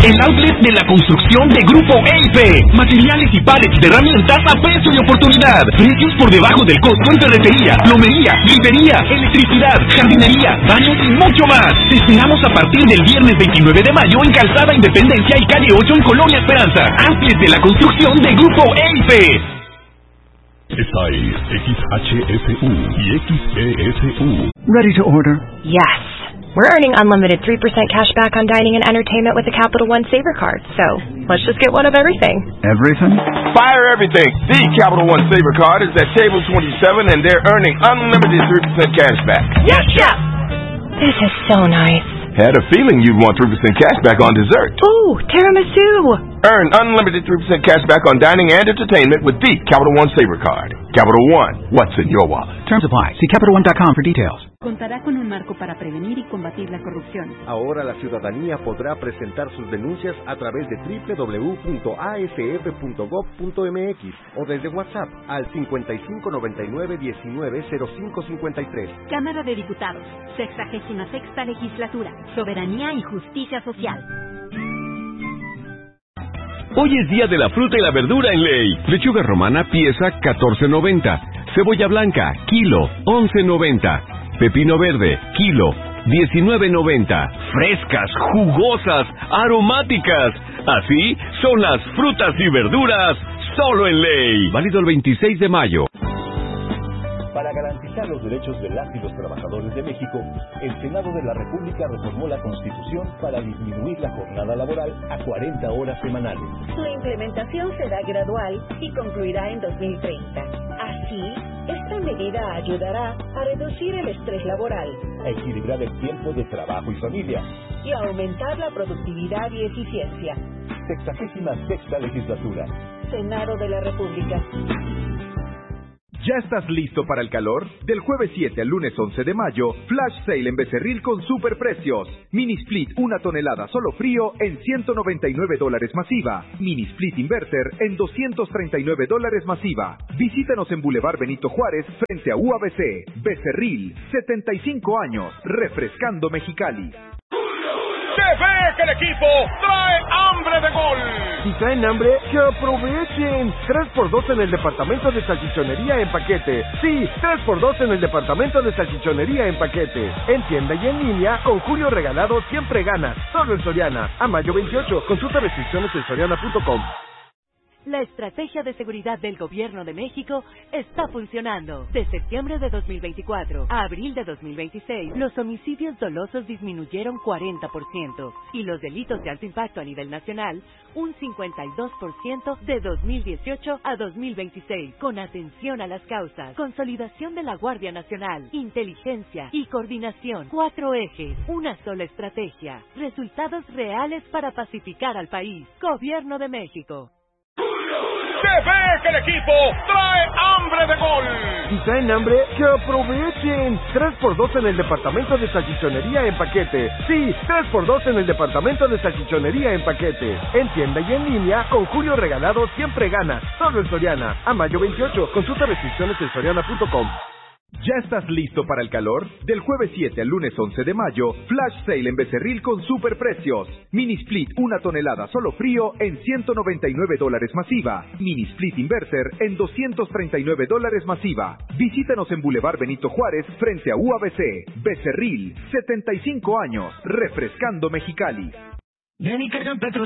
el outlet de la construcción de Grupo EIP. Materiales y pallets de herramientas a precio y oportunidad. Precios por debajo del costo en ferretería, plomería, grifería, electricidad, jardinería, baños y mucho más. Te esperamos a partir del viernes 29 de mayo en Calzada Independencia y Calle 8 en Colonia Esperanza. Outlet de la construcción de Grupo EIP. Esta es XHSU y XESU. Ready to order? Yes. We're earning unlimited 3% cash back on dining and entertainment with the Capital One Saver Card. So, let's just get one of everything. Everything? Fire everything. The Capital One Saver Card is at table 27 and they're earning unlimited 3% cash back. Yes, Chef! This is so nice. Had a feeling you'd want 3% cash back on dessert. Ooh, tiramisu! Earn unlimited 3% cash back on dining and entertainment with the Capital One Saver Card. Capital One, what's in your wallet? Terms apply. See CapitalOne.com for details. Contará con un marco para prevenir y combatir la corrupción. Ahora la ciudadanía podrá presentar sus denuncias a través de www.asf.gov.mx o desde WhatsApp al 5599-190553. Cámara de Diputados, 66ª Legislatura, Soberanía y Justicia Social. Hoy es día de la fruta y la verdura en Ley. Lechuga romana pieza $14.90. Cebolla blanca, kilo, $11.90. Pepino verde, kilo, $19.90. Frescas, jugosas, aromáticas. Así son las frutas y verduras solo en Ley. Válido el 26 de mayo. Para garantizar los derechos de las y los trabajadores de México, el Senado de la República reformó la Constitución para disminuir la jornada laboral a 40 horas semanales. Su implementación será gradual y concluirá en 2030. Así, esta medida ayudará a reducir el estrés laboral, A equilibrar el tiempo de trabajo y familia. y a aumentar la productividad y eficiencia. 66ª Legislatura. Senado de la República. ¿Ya estás listo para el calor? Del jueves 7 al lunes 11 de mayo, Flash Sale en Becerril con superprecios. Mini Split 1 tonelada solo frío en $199 masiva. Mini Split Inverter en $239 masiva. Visítanos en Boulevard Benito Juárez frente a UABC. Becerril, 75 años, refrescando Mexicali. Se ve que el equipo trae hambre de gol. Si traen hambre, que aprovechen. 3x2 en el departamento de salchichonería en paquete. Sí, 3x2 en el departamento de salchichonería en paquete. En tienda y en línea, con Julio Regalado siempre ganas. Solo en Soriana. A mayo 28. Consulta restricciones en soriana.com. La estrategia de seguridad del Gobierno de México está funcionando. De septiembre de 2024 a abril de 2026, los homicidios dolosos disminuyeron 40% y los delitos de alto impacto a nivel nacional un 52% de 2018 a 2026. Con atención a las causas, consolidación de la Guardia Nacional, inteligencia y coordinación. 4 ejes, una sola estrategia. Resultados reales para pacificar al país. Gobierno de México. Se ve que el equipo trae hambre de gol. Si traen hambre, que aprovechen. 3x2 en el departamento de salchichonería en paquete. Sí, 3x2 en el departamento de salchichonería en paquete. En tienda y en línea, con Julio Regalado siempre ganas. Solo en Soriana. A mayo 28. Consulta restricciones en soriana.com. ¿Ya estás listo para el calor? Del jueves 7 al lunes 11 de mayo, Flash Sale en Becerril con superprecios. Mini Split 1 tonelada solo frío en $199 masiva. Mini Split Inverter en $239 masiva. Visítanos en Boulevard Benito Juárez frente a UABC. Becerril, 75 años, refrescando Mexicali. Ven y carga Petro